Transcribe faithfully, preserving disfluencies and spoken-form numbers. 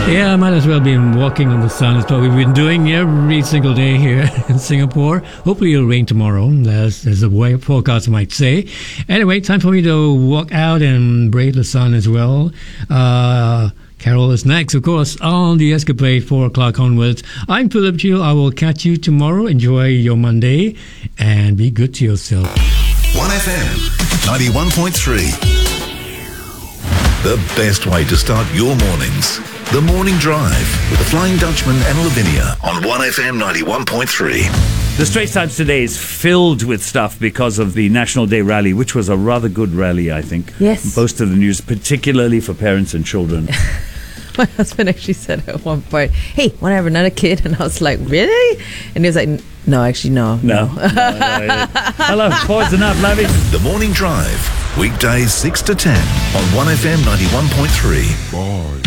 Yeah, I might as well be walking on the sun. It's what we've been doing every single day here in Singapore. Hopefully it'll rain tomorrow, as, as the way forecast might say. Anyway, time for me to walk out and brave the sun as well. Uh, Carol is next, of course, on the Escapade, four o'clock onwards. I'm Philip Chiu. I will catch you tomorrow. Enjoy your Monday and be good to yourself. one F M ninety-one point three. The best way to start your mornings. The Morning Drive with the Flying Dutchman and Lavinia on one F M ninety-one point three. The Straits Times today is filled with stuff because of the National Day rally, which was a rather good rally, I think. Yes. Most of the news, particularly for parents and children. My husband actually said at one point, "Hey, want to have another kid?" And I was like, "Really?" And he was like, "No, actually, no." No. no, no yeah. Hello, poison up, Lavi. The Morning Drive, weekdays six to ten on one F M ninety-one point three. Bye.